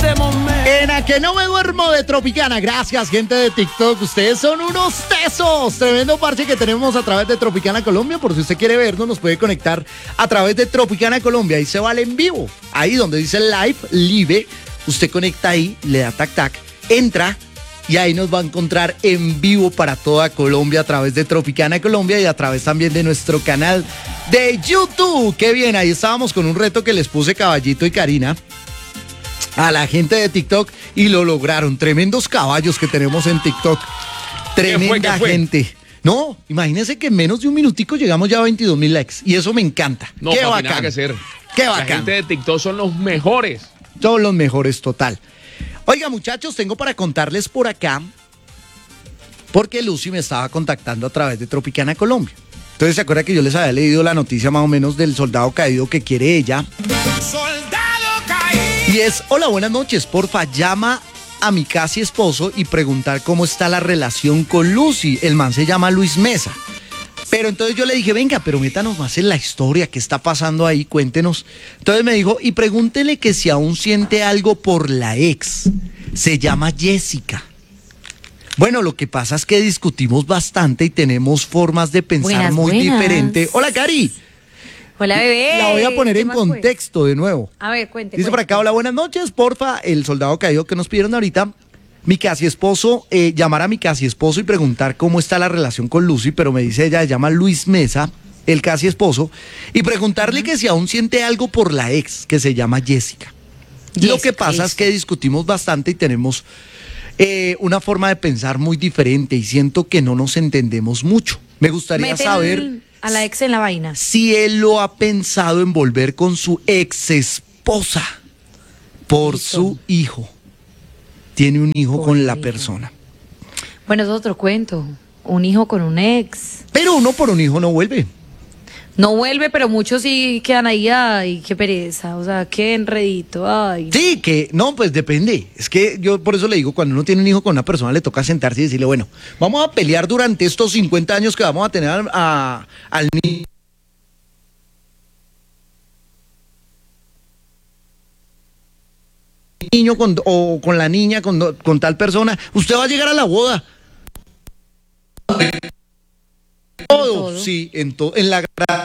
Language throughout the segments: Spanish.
En A Que No Me Duermo de Tropicana. Gracias, gente de TikTok. Ustedes son unos tesos. Tremendo parche que tenemos a través de Tropicana Colombia. Por si usted quiere vernos, nos puede conectar a través de Tropicana Colombia. Ahí se vale en vivo. Ahí donde dice live. Usted conecta ahí, le da tac, entra. Y ahí nos va a encontrar en vivo para toda Colombia a través de Tropicana Colombia y a través también de nuestro canal de YouTube. ¡Qué bien! Ahí estábamos con un reto que les puse Caballito y Karina a la gente de TikTok y lo lograron. Tremendos caballos que tenemos en TikTok. Tremenda ¿Qué fue? gente. No, imagínense que en menos de un minutico llegamos ya a 22,000 likes y eso me encanta. No, ¡Qué papi, bacán! nada que hacer. ¡Qué La bacán! gente de TikTok son los mejores. Son los mejores, total. Oiga, muchachos, tengo para contarles por acá, porque Lucy me estaba contactando a través de Tropicana Colombia. Entonces, ¿se acuerda que yo les había leído la noticia más o menos del soldado caído que quiere ella? Soldado caído. Y es, hola, buenas noches, porfa, llama a mi casi esposo y preguntar cómo está la relación con Lucy. El man se llama Luis Mesa. Pero entonces yo le dije, venga, pero métanos más en la historia, ¿qué está pasando ahí? Cuéntenos. Entonces me dijo, y pregúntele que si aún siente algo por la ex. Se llama Jessica. Bueno, lo que pasa es que discutimos bastante y tenemos formas de pensar muy diferentes. Hola, Cari. Hola, bebé. La voy a poner ¿Qué en más, pues? contexto de nuevo. A ver, cuente. Dice por acá, hola, buenas noches, porfa, el soldado caído que nos pidieron ahorita. Mi casi esposo, llamar a mi casi esposo y preguntar cómo está la relación con Lucy, pero me dice ella, se llama Luis Mesa, el casi esposo, y preguntarle que si aún siente algo por la ex, que se llama Jessica. Lo que pasa es que discutimos bastante y tenemos una forma de pensar muy diferente y siento que no nos entendemos mucho. Me gustaría saber a la ex en la vaina. si él lo ha pensado en volver con su ex esposa por su hijo. Tiene un hijo con la persona. Bueno, es otro cuento. Un hijo con un ex. Pero uno por un hijo no vuelve. No vuelve, pero muchos sí quedan ahí. Ay, qué pereza. O sea, qué enredito. Ay. Sí, que no, pues depende. Es que yo por eso le digo, cuando uno tiene un hijo con una persona, le toca sentarse y decirle, bueno, vamos a pelear durante estos 50 años que vamos a tener al niño. O con la niña, con tal persona, usted va a llegar a la boda. Todo, sí, en la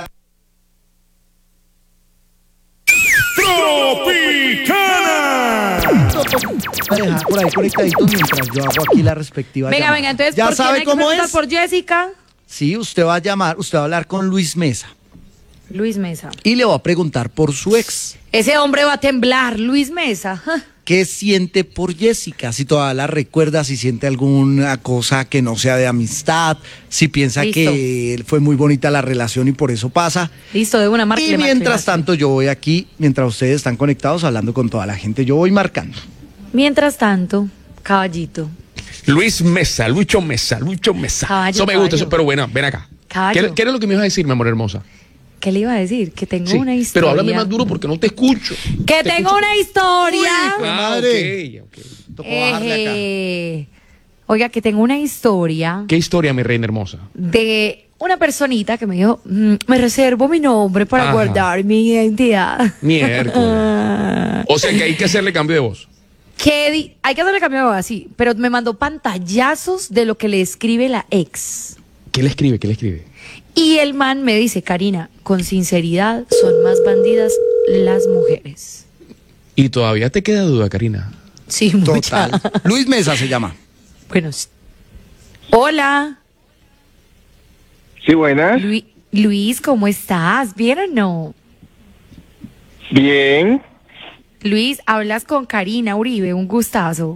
Tropicana. por ahí conectaditos mientras yo hago aquí la respectiva Venga, llamada. venga, entonces, ¿ya ¿por quién sabe hay que cómo preguntar es? por Jessica? Sí, usted va a llamar, usted va a hablar con Luis Mesa Luis Mesa. y le va a preguntar por su ex. Ese hombre va a temblar, Luis Mesa. Ja. ¿Qué siente por Jessica? Si todavía la recuerda, si siente alguna cosa que no sea de amistad, si piensa Listo. que fue muy bonita la relación y por eso pasa. Listo, de una marca. Y mientras tanto yo voy aquí, mientras ustedes están conectados hablando con toda la gente, yo voy marcando. Mientras tanto, caballito. Luis Mesa, Lucho Mesa, Lucho Mesa. Caballo, Eso me gusta, caballo. eso, pero bueno, ven acá. Caballo. ¿Qué era lo que me ibas a decir, mi amor hermosa? ¿Qué le iba a decir? Que tengo Sí, una historia. pero háblame más duro porque no te escucho. Que tengo una historia. Madre. Ok. Tocó bajarle acá. Oiga, que tengo una historia ¿Qué historia, mi reina hermosa? de una personita que me dijo, me reservo mi nombre para Ajá. guardar mi identidad. Miércoles. O sea que hay que hacerle cambio de voz. Hay que hacerle cambio de voz, sí, pero me mandó pantallazos de lo que le escribe la ex. ¿Qué le escribe? ¿Qué le escribe? Y el man me dice, Karina, con sinceridad, son más bandidas las mujeres. ¿Y todavía te queda duda, Karina? Sí, mucha. Total. Luis Mesa se llama. Bueno, hola. Sí, buenas. Luis, ¿cómo estás? ¿Bien o no? Bien. Luis, hablas con Karina Uribe, un gustazo.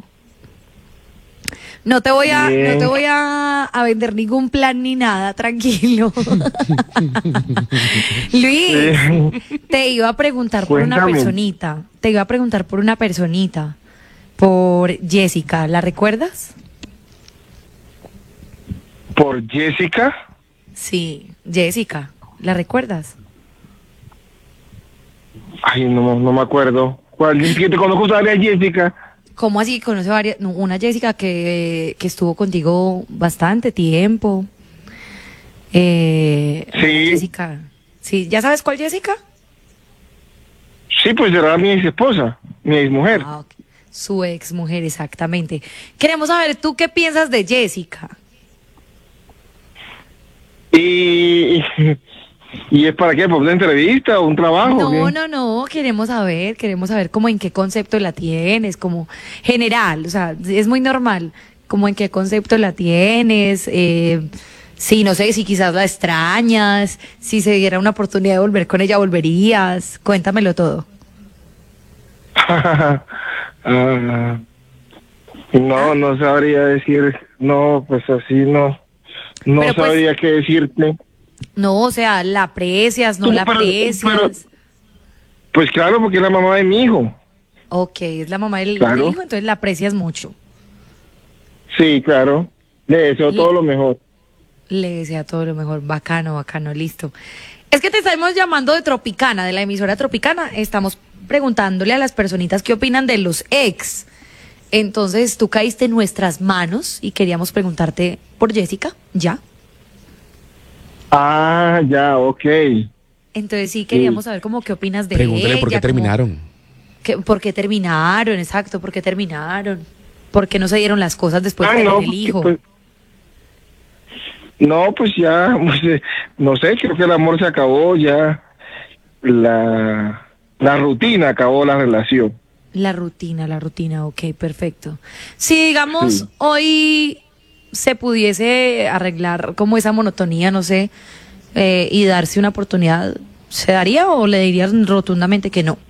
No te voy a vender ningún plan ni nada, tranquilo. Luis, te iba a preguntar por una Cuéntame. personita. Te iba a preguntar por una personita. Por Jessica, ¿la recuerdas? ¿Por Jessica? Sí, Jessica, ¿la recuerdas? Ay, no me acuerdo. ¿Cuál? Que te conozco todavía, Jessica. ¿Cómo así? Conoce varias, no, una Jessica que estuvo contigo bastante tiempo. Sí. Jessica. Sí, ¿ya sabes cuál Jessica? Sí, pues era mi ex esposa, mi ex mujer. Ah, ok. Su ex mujer, exactamente. Queremos saber, ¿tú qué piensas de Jessica? ¿Y es para qué? ¿Por una entrevista o un trabajo? No, ¿Qué? no, queremos saber como en qué concepto la tienes, como general, o sea, es muy normal, como en qué concepto la tienes, sí, no sé, si quizás la extrañas, si se diera una oportunidad de volver con ella, volverías, cuéntamelo todo. No sabría decir, no, pues así no Pero, pues, sabría qué decirte. No, o sea, ¿la aprecias, no la aprecias? Pues claro, porque es la mamá de mi hijo. Ok, es la mamá del Claro. hijo, entonces la aprecias mucho. Sí, claro, le deseo todo lo mejor. Le desea todo lo mejor, bacano, listo. Es que te estamos llamando de Tropicana, de la emisora Tropicana, estamos preguntándole a las personitas qué opinan de los ex. Entonces tú caíste en nuestras manos y queríamos preguntarte por Jessica, ¿ya? Ah, ya, ok. Entonces sí queríamos saber como qué opinas de Pregúntale ella. por qué como terminaron. ¿Por qué terminaron? Exacto, ¿por qué terminaron? ¿Por qué no se dieron las cosas después de no, tener el hijo? pues ya, pues, no sé, creo que el amor se acabó, ya la rutina acabó la relación. La rutina, ok, perfecto. Si digamos hoy se pudiese arreglar como esa monotonía, no sé, y darse una oportunidad, ¿se daría o le dirías rotundamente que no?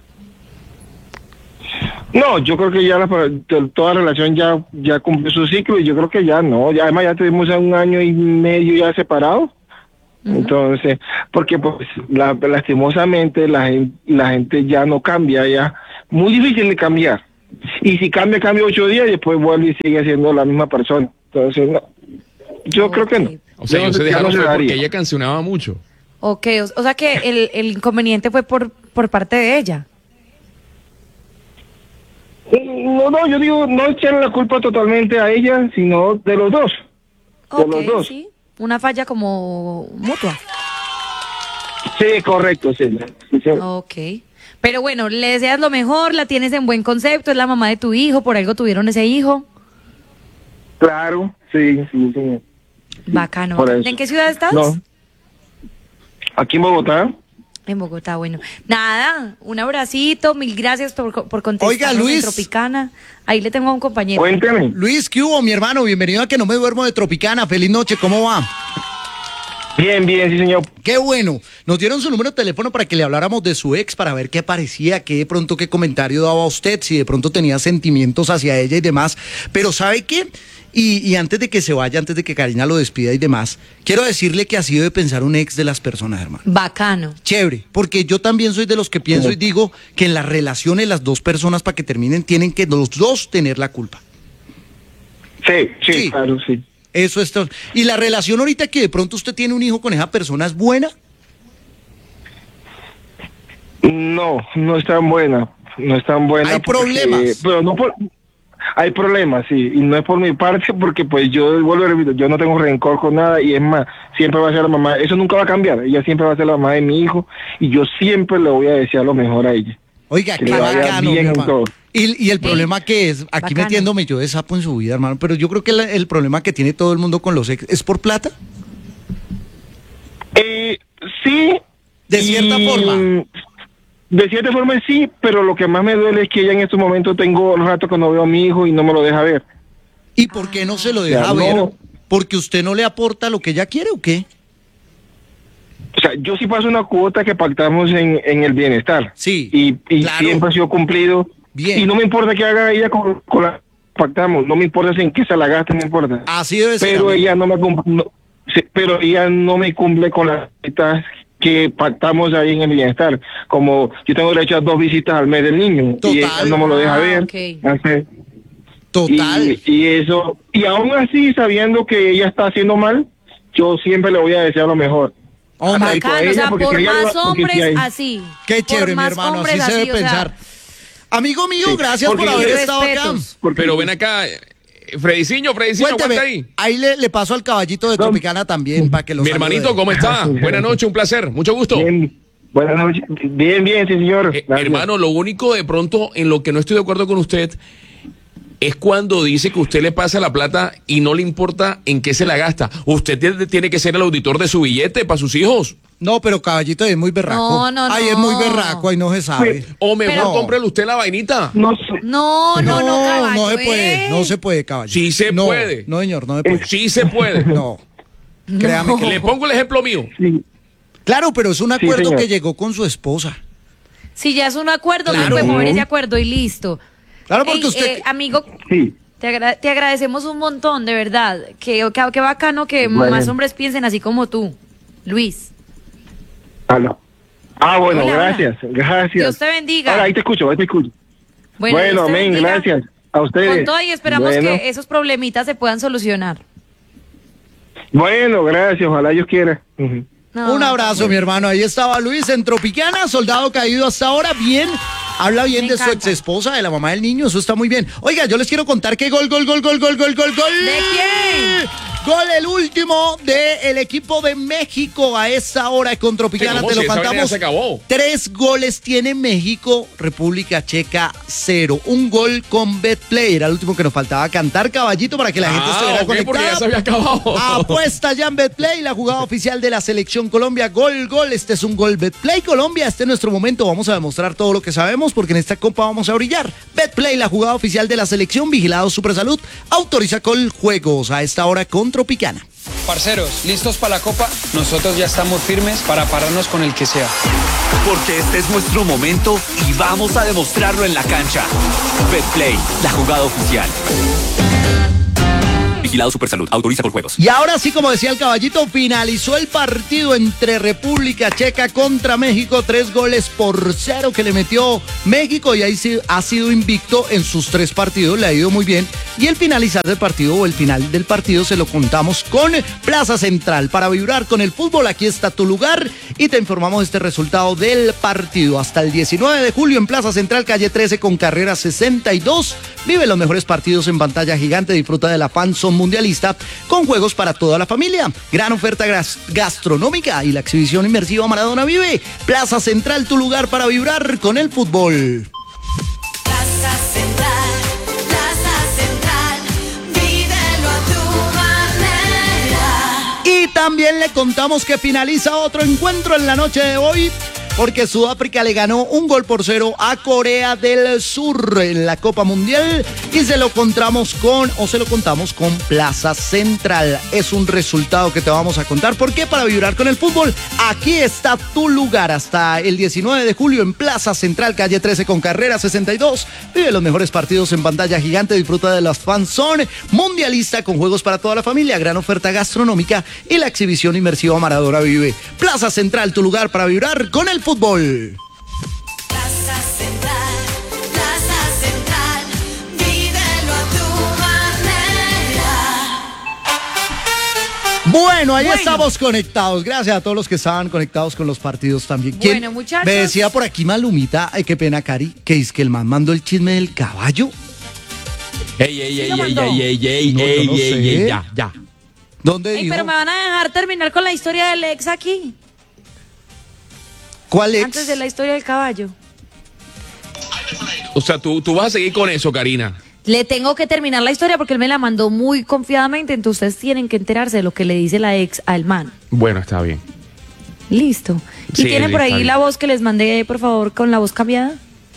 No, yo creo que ya toda relación ya cumplió su ciclo y yo creo que ya no, ya además ya tenemos ya 1 año y medio ya separados. Entonces, porque pues lastimosamente la gente ya no cambia, ya muy difícil de cambiar. Y si cambia 8 días y después vuelve y sigue siendo la misma persona. Entonces, no, yo creo que no. O sea, Yo ellos se ya dejaron no se fue porque daría. ella cancionaba mucho. Ok, o sea que el inconveniente fue por parte de ella. No, yo digo, no echarle la culpa totalmente a ella, sino de los dos. Ok, los dos. sí. Una falla como mutua. Sí, correcto, sí. Sí. Ok. Pero bueno, le deseas lo mejor, la tienes en buen concepto, es la mamá de tu hijo, por algo tuvieron ese hijo. Claro, sí. Bacano. Por eso. ¿En qué ciudad estás? No. Aquí en Bogotá. En Bogotá, bueno. Nada, un abracito, mil gracias por contestar. Oiga, Luis. Tropicana. Ahí le tengo a un compañero. Cuénteme. Luis, ¿qué hubo, mi hermano? Bienvenido a Que No Me Duermo de Tropicana. Feliz noche, ¿cómo va? Bien, sí, señor. Qué bueno. Nos dieron su número de teléfono para que le habláramos de su ex, para ver qué parecía, qué de pronto, qué comentario daba usted, si de pronto tenía sentimientos hacia ella y demás. Pero ¿sabe qué? Y antes de que se vaya, antes de que Karina lo despida y demás, quiero decirle que ha sido de pensar un ex de las personas, hermano. Bacano. Chévere, porque yo también soy de los que pienso y digo que en las relaciones las dos personas para que terminen tienen que los dos tener la culpa. Sí, claro, sí. Eso es todo. ¿Y la relación ahorita que de pronto usted tiene un hijo con esa persona es buena? No es tan buena. No es tan buena. Hay problemas. Pero no por... Hay problemas, sí, y no es por mi parte porque pues yo vuelvo a repetir, yo no tengo rencor con nada y es más, siempre va a ser la mamá, eso nunca va a cambiar, ella siempre va a ser la mamá de mi hijo y yo siempre le voy a desear lo mejor a ella. Oiga, Que qué le vaya bacano, mi bien en hermano. todo. Y el problema que es, aquí bacano. metiéndome yo de sapo en su vida, hermano, pero yo creo que el problema que tiene todo el mundo con los ex es por plata. Sí. De cierta forma. De cierta forma sí, pero lo que más me duele es que ella en estos momentos tengo un rato que no veo a mi hijo y no me lo deja ver. ¿Y por qué no se lo deja Ya, ver? no. ¿Porque usted no le aporta lo que ella quiere o qué? O sea, yo sí paso una cuota que pactamos en el bienestar. Sí, Y claro. siempre ha sido cumplido. Bien. Y no me importa que haga ella con la pactamos, no me importa si en qué se la gaste, no me importa. Así debe ser. Pero amigo. ella no me pero ella no me cumple con las citas que pactamos ahí en el bienestar. Como yo tengo derecho a 2 visitas al mes del niño y ella Total. no me lo deja ver. Ok. Entonces, Total. y eso, y aún así sabiendo que ella está haciendo mal, yo siempre le voy a desear lo mejor. Hombre, Ay, Bacano, ella, o sea, porque por si ella más lo- porque si hombres hay- así. qué Por chévere, mi más hermano. Así hombres se debe o sea, pensar. Amigo mío, Sí, gracias por porque haber yo estado acá. respetos. porque- Pero ven acá, Frediciño, aguanta Cuénteme, ahí. ahí le paso al caballito de Tropicana también para que lo Mi salude. hermanito, ¿cómo está? Buenas noches, un placer, mucho gusto. Bien, buenas noches. Bien, sí, señor. Gracias. Hermano, lo único de pronto en lo que no estoy de acuerdo con usted es cuando dice que usted le pasa la plata y no le importa en qué se la gasta. Usted tiene que ser el auditor de su billete para sus hijos. No, pero Caballito es muy berraco. No. Ay, es muy berraco, ahí no se sabe. O mejor Pero- cómprele usted la vainita. No sé. No, caballo. no se puede, no se puede, Caballito. Sí se No, puede. No, señor, no se puede. Sí se puede. No. Créame que Le pongo el ejemplo mío. Sí. Claro, pero es un acuerdo señor. que llegó con su esposa. Si ya es un acuerdo, no Claro. podemos mover ese acuerdo y listo. Claro, porque Ey, usted... amigo, Sí. te agradecemos un montón, de verdad. Qué bacano que Bueno. más hombres piensen así como tú, Luis. Aló. Bueno, Hola, gracias. Dios te bendiga. Ahora, ahí te escucho. Bueno, Dios te amén, bendiga. gracias. A ustedes. Con todo y esperamos Bueno. que esos problemitas se puedan solucionar. Bueno, gracias. Ojalá Dios quiera. Ujú. No, Un abrazo, mi hermano. Ahí estaba Luis en Tropicana, soldado caído hasta ahora. Bien, habla bien Me de su encanta. ex esposa, de la mamá del niño. Eso está muy bien. Oiga, yo les quiero contar que gol. ¿De quién? Gol el último del equipo de México a esa hora con Tropicana. ¿Cómo Te si lo esa vaina cantamos. ya se acabó? 3 goles tiene México, República Checa 0. Un gol con Betplay. Era el último que nos faltaba cantar, Caballito, para que la gente estuviera ok, porque conectada. ya se había acabado. Apuesta ya en Betplay, la jugada oficial de la selección Colombia. Gol. Este es un gol. Betplay Colombia, este es nuestro momento. Vamos a demostrar todo lo que sabemos porque en esta copa vamos a brillar. Betplay, la jugada oficial de la selección. Vigilado Supersalud. Autoriza con juegos a esta hora con Tropicana. Parceros, ¿listos para la Copa? Nosotros ya estamos firmes para pararnos con el que sea. Porque este es nuestro momento y vamos a demostrarlo en la cancha. Betplay, la jugada oficial. Vigilado Supersalud, autoriza con juegos. Y ahora sí, como decía el Caballito, finalizó el partido entre República Checa contra México. 3-0 que le metió México y ahí sí ha sido invicto en sus 3 partidos. Le ha ido muy bien. Y el finalizar del partido o el final del partido se lo contamos con Plaza Central. Para vibrar con el fútbol, aquí está tu lugar y te informamos este resultado del partido. Hasta el 19 de julio en Plaza Central, calle 13 con carrera 62. Vive los mejores partidos en pantalla gigante. Disfruta de la Fanzone Mundialista con juegos para toda la familia. Gran oferta gastronómica y la exhibición inmersiva Maradona Vive. Plaza Central, tu lugar para vibrar con el fútbol. Plaza Central, vívelo a tu manera. Y también le contamos que finaliza otro encuentro en la noche de hoy, porque Sudáfrica le ganó 1-0 a Corea del Sur en la Copa Mundial y se lo contamos con Plaza Central. Es un resultado que te vamos a contar. ¿Por qué? Para vibrar con el fútbol. Aquí está tu lugar hasta el 19 de julio en Plaza Central, calle 13 con carrera 62. Vive los mejores partidos en pantalla gigante. Disfruta de las Fanzone Mundialista con juegos para toda la familia, gran oferta gastronómica y la exhibición inmersiva Maradona Vive. Plaza Central, tu lugar para vibrar con el fútbol. Plaza Central, vívelo a tu manera. Bueno, ahí estamos conectados. Gracias a todos los que estaban conectados con los partidos también. ¿Quién? Bueno, muchachos. Me decía por aquí Malumita, ay, qué pena, Cari, que es que el man mandó el chisme del caballo. Ey, lo mandó? No, yo no sé. ya. ¿Dónde Ey, dijo? pero me van a dejar terminar con la historia del ex aquí, ¿Cuál ex? antes de la historia del caballo. O sea, tú vas a seguir con eso, Karina. Le tengo que terminar la historia porque él me la mandó muy confiadamente, entonces ustedes tienen que enterarse de lo que le dice la ex al man. Bueno, está bien. Listo. ¿Y Sí, tiene por está ahí bien. la voz que les mandé, por favor, con la voz cambiada?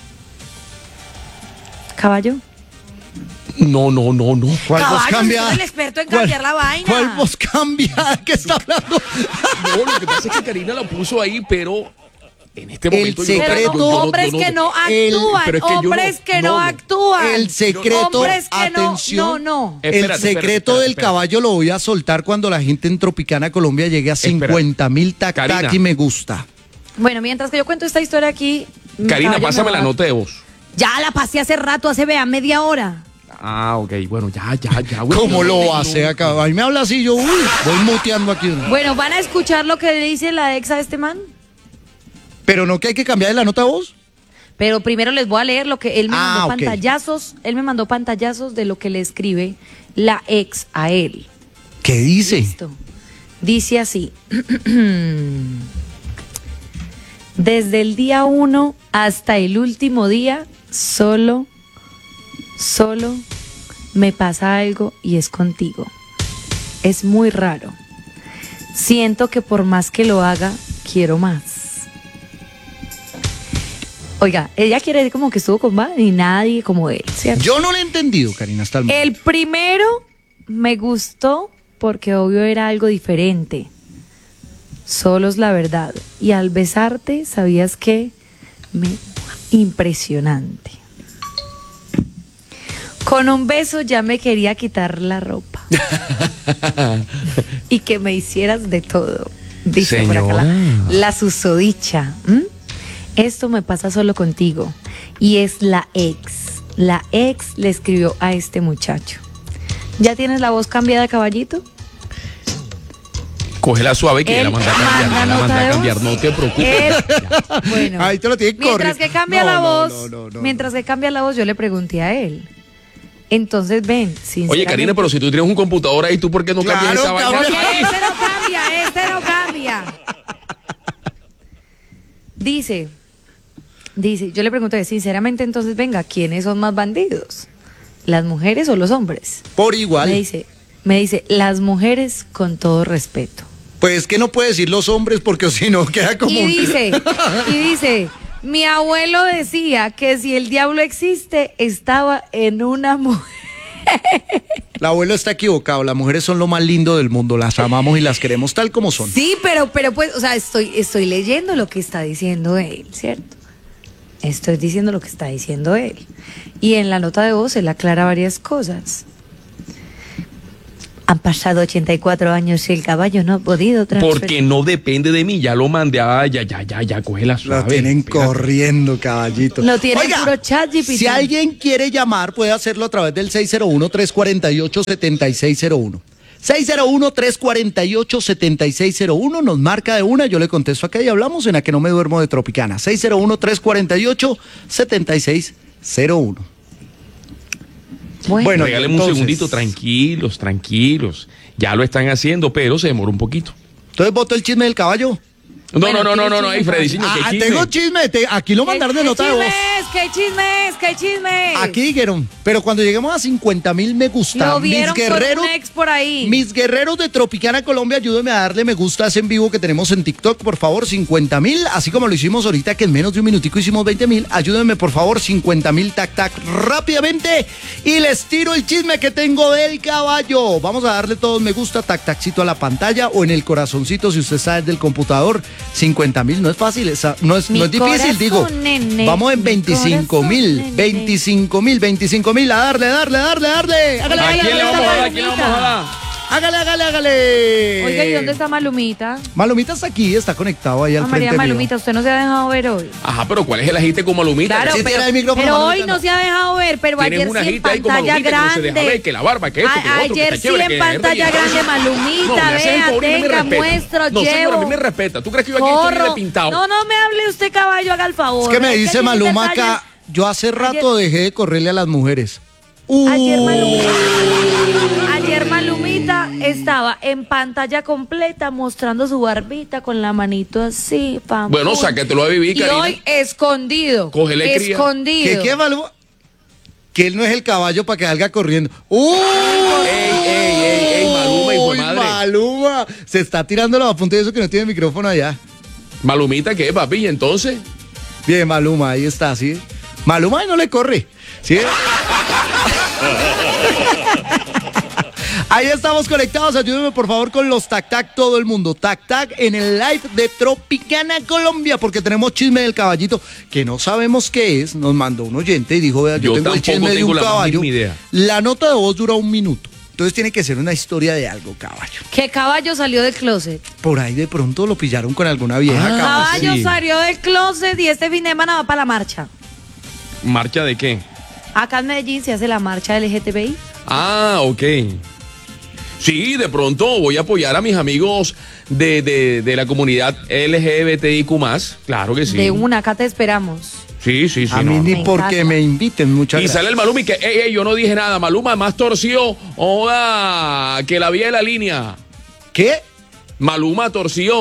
¿Caballo? No. ¿Cuál voz Caballo, cambiada? usted es el experto en cambiar la vaina. ¿Cuál voz cambiada? ¿Qué está hablando? No, lo que pasa es que Karina lo puso ahí, pero en este El momento secreto- Pero hombres que no el- actúan, pero es que yo hombres que no no. actúan. El secreto, Hombres que atención. no. Espérate, El secreto del caballo lo voy a soltar cuando la gente en Tropicana Colombia llegue a 50,000 tac Karina. tac y me gusta. Bueno, mientras que yo cuento esta historia aquí. Karina, Caballo, pásame me va la a- nota de voz. Ya la pasé hace rato, hace vea media hora. Ah, ok, bueno, ya. Güey, ¿Cómo lo no, hace acá? A mí me habla así, yo voy muteando aquí. Bueno, ¿van a escuchar lo que le dice la ex a este man? Pero no que hay que cambiar la nota de voz. Pero primero les voy a leer lo que él me Ah, mandó ok. pantallazos. Él me mandó pantallazos de lo que le escribe la ex a él. ¿Qué dice? Listo. Dice así. Desde el día 1 hasta el último día, solo me pasa algo y es contigo. Es muy raro. Siento que por más que lo haga, quiero más. Oiga, ella quiere decir como que estuvo con más y nadie como él, ¿cierto? Yo no lo he entendido, Karina, hasta el momento. El primero me gustó porque obvio era algo diferente. Solo es la verdad. Y al besarte, ¿sabías qué? Impresionante. Con un beso ya me quería quitar la ropa. Y que me hicieras de todo. Dice por acá la susodicha. Esto me pasa solo contigo. Y es la ex. La ex le escribió a este muchacho. ¿Ya tienes la voz cambiada, caballito? Cógela suave que Él la manda a cambiar. manda La nota manda de a voz. cambiar, no te preocupes. Bueno, Ahí te lo tienen mientras que cambia la voz, no. mientras que cambia la voz, yo le pregunté a él. Entonces, ven, sinceramente. Oye, Karina, pero si tú tienes un computador ahí, ¿tú por qué no cambias Claro, esa vaina? cabrón. Este no cambia. Dice, yo le pregunté, sinceramente, entonces, venga, ¿quiénes son más bandidos? ¿Las mujeres o los hombres? Por igual. Me dice, las mujeres con todo respeto. Pues que no puede decir los hombres porque si no queda como... Y dice, mi abuelo decía que si el diablo existe, estaba en una mujer. El abuelo está equivocado, las mujeres son lo más lindo del mundo, las amamos y las queremos tal como son. Sí, pero pues, o sea, estoy leyendo lo que está diciendo él, ¿cierto? Estoy diciendo lo que está diciendo él. Y en la nota de voz él aclara varias cosas. Han pasado 84 años y el caballo no ha podido transferir. Porque no depende de mí, ya lo mandé. Ya, cógela suave. Lo tienen espérate. corriendo, caballito. Lo tiene Oiga, puro chat GPT. si alguien quiere llamar, puede hacerlo a través del 601-348-7601. 601-348-7601, nos marca de una, yo le contesto acá y hablamos en A que no me duermo de Tropicana. 601-348-7601. Bueno, Regáleme un entonces, segundito, tranquilos. Ya lo están haciendo, pero se demora un poquito. Entonces, ¿votó el chisme del caballo? No, Bueno, ahí Freddy, ¿qué chisme? Tengo chisme, aquí lo mandaron de nota de voz. ¿Qué chisme? Aquí dijeron, pero cuando lleguemos a 50,000 me gusta, Lo vieron con un ex por ahí. mis guerreros de Tropicana Colombia, ayúdenme a darle me gusta a ese en vivo que tenemos en TikTok, por favor, 50,000, así como lo hicimos ahorita que en menos de un minutico hicimos 20,000, ayúdenme por favor, 50,000, tac, rápidamente, y les tiro el chisme que tengo del caballo. Vamos a darle todos me gusta, tacito a la pantalla o en el corazoncito si usted está desde el computador. 50,000 no es fácil, no es difícil, corazón, digo. nene, Vamos en mi 25,000, corazón, 25,000, a darle. Hágale, ¿A quién le vamos a dar? hágale. Oiga, ¿y dónde está Malumita? Malumita está aquí, está conectado ahí al frente María mío. Malumita, usted no se ha dejado ver hoy. Ajá, pero ¿cuál es el agite con Malumita? Claro, Sí, tiene el micrófono, pero Malumita, hoy no se ha dejado ver, pero Tienes ayer una sí en agita ahí con pantalla Malumita que no se deja ver, grande. que la barba, que esto, que lo otro, que Ayer está sí chévere, en que pantalla es grande, Malumita, No, me haces el vea, favor y no me tenga, respeta. muestro, No, señora, a mí llevo. me respeta. ¿Tú crees que yo aquí estoy bien de pintado? No me hable usted, caballo, haga el favor. Es que me Es dice tiene Maluma detalles. acá, yo hace rato dejé de correrle a las mujeres. Ayer Malumita estaba en pantalla completa mostrando su barbita con la manito así, pam. Bueno, pum. sácatelo a vivir, Y Karina. hoy escondido. Cógele cría. Escondido. ¿Qué Maluma? Que él no es el caballo para que salga corriendo. Ey, Maluma, hijo de madre. Maluma, se está tirando la punta de eso que no tiene micrófono allá. Malumita, ¿qué, papi? ¿Y entonces? Bien, Maluma, ahí está, ¿sí? Maluma no le corre, ¿sí? Ahí estamos conectados, ayúdenme por favor con los tac todo el mundo. Tac en el live de Tropicana Colombia, porque tenemos chisme del caballito que no sabemos qué es. Nos mandó un oyente y dijo, vea, yo tengo el tampoco chisme de tengo un la más caballo. mínima idea. La nota de voz dura 1 minuto. Entonces tiene que ser una historia de algo, caballo. ¿Qué caballo salió del closet? Por ahí de pronto lo pillaron con alguna vieja, Caballo sí. salió del closet y este fin de semana va para la marcha. ¿Marcha de qué? Acá en Medellín se hace la marcha LGTBI. Ah, ok. Sí, de pronto voy a apoyar a mis amigos de la comunidad LGBTIQ+. Claro que sí. De una, acá te esperamos. Sí. A mí no. ni Me porque encanta. me inviten, muchas Y gracias. sale el Maluma y que, ey, yo no dije nada. Maluma más torció. Oda, que la vía de la línea. ¿Qué? Maluma torció.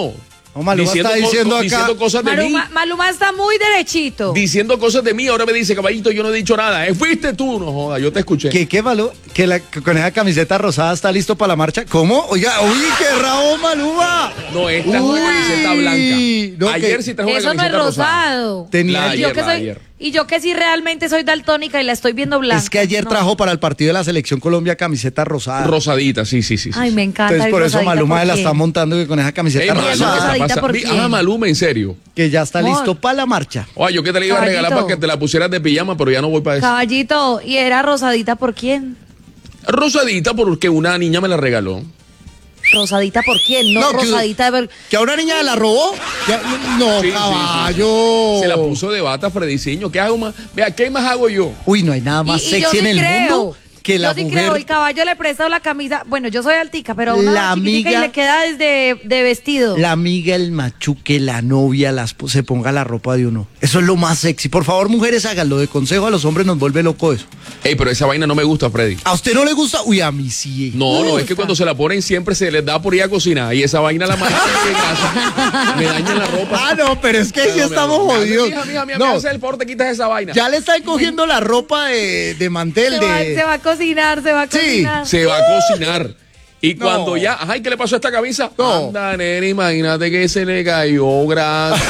No, Maluma está diciendo acá. Diciendo cosas de mí. Maluma está muy derechito. Diciendo cosas de mí, ahora me dice, caballito, yo no he dicho nada. Fuiste tú, no joda, yo te escuché. ¿Qué Maluma? Que con esa camiseta rosada está listo para la marcha. ¿Cómo? Oiga, uy, qué rabo, Maluma. No, esta es una camiseta blanca. No, ayer sí trajo una Eso no camiseta es rosada. rosado. Tenía La Y yo ayer, que la soy, ayer. y yo que sí realmente soy daltónica y la estoy viendo blanca. Es que ayer No. trajo para el partido de la Selección Colombia camiseta rosada. Rosadita, sí. Ay, me encanta. Entonces ir por eso rosadita, Maluma ¿por la qué? está montando que con esa camiseta Ey, Maluma, rosada. ¿qué rosadita, pasa? ¿por qué? Maluma, en serio. Que ya está Amor. listo para la marcha. Oye, yo que te la iba a regalar Caballito. para que te la pusieras de pijama, pero ya no voy para eso. Caballito, ¿y era rosadita por quién? Rosadita porque una niña me la regaló. ¿Rosadita por quién? No, No, que- rosadita de... ¿Que a una niña la robó? No, Sí, caballo. Se la puso de bata Frediciño. ¿Qué hago más? Vea, ¿qué más hago yo? Uy, no hay nada más yo sexy sí en el creo. mundo que la Yo sí mujer. creo, el caballo le presta la camisa. Bueno, yo soy altica, pero una La chiquitica amiga- y le queda desde de vestido. La amiga, el machuque, la novia, se ponga la ropa de uno. Eso es lo más sexy. Por favor, mujeres, háganlo. De consejo a los hombres nos vuelve loco eso. Ey, pero esa vaina no me gusta, Freddy. ¿A usted no le gusta? Uy, a mí sí. No, es que cuando se la ponen siempre se les da por ir a cocinar y esa vaina la mandan en casa. Me dañan la ropa. Ah, no, pero es que sí No, estamos mi amor. jodidos. Mija, No, me hace el favor, te quitas esa vaina. ya le están cogiendo la ropa de mantel. Se va a cocinar, se va a Sí, cocinar. Se va a cocinar. Y No. cuando ya, ay, ¿qué le pasó a esta camisa? No. Anda, nene, imagínate que se le cayó grasa.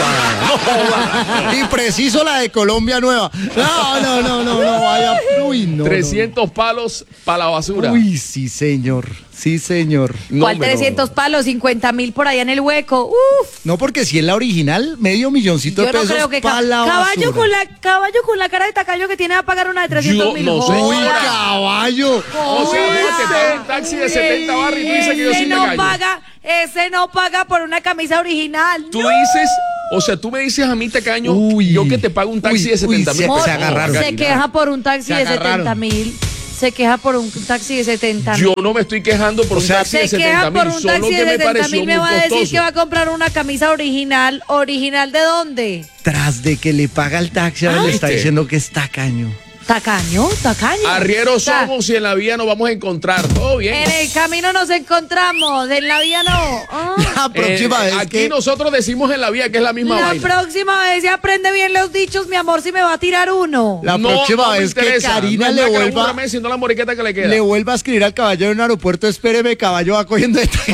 Y preciso la de Colombia Nueva. No, vaya. Uy, no. 300 palos para la basura. Uy, sí, señor. Sí, señor. No, ¿Cuál hombre, 300 palos? 50.000 por allá en el hueco. Uf. No, porque si es la original, medio milloncito Yo de no pesos creo que pa' la caballo basura. con la cara de tacaño que tiene va a pagar una de 300.000. Yo no sé. Uy, Joda. caballo. O sea, te paga un taxi de 70 barras y tú dices que yo Ese soy no tacaño. paga, ese no paga por una camisa original. Tú No. dices, o sea, tú me dices a mí, tacaño, Uy. yo que te pago un taxi Uy, de 70.000. uy, Amor, se agarraron. Se queja por un taxi Se de agarraron. 70.000. Se queja por un taxi de 70.000. Yo no me estoy quejando por un taxi de Se queja por 70.000, un solo taxi que de me pareció 70.000. muy Me va a decir costoso. que va a comprar una camisa original. ¿Original de dónde? Tras de que le paga el taxi, ahora le está ¿viste? diciendo que es tacaño. Tacaño. Arrieros O sea, somos y en la vía nos vamos a encontrar. Todo bien. En el camino nos encontramos, en la vía no. Ah. La próxima vez aquí que... nosotros decimos en la vía que es la misma La vaina. próxima vez se aprende bien los dichos, mi amor, si me va a tirar uno. La No, próxima no me vez que interesa. Karina No es le nada que la vuelva... burra me, sino la moriqueta que le queda. Le vuelva a escribir al caballo en un aeropuerto, espéreme, caballo va cogiendo de taxi.